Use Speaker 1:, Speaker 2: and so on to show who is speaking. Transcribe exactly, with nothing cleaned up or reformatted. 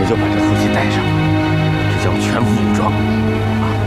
Speaker 1: 就把这护膝带上，这叫全副武装。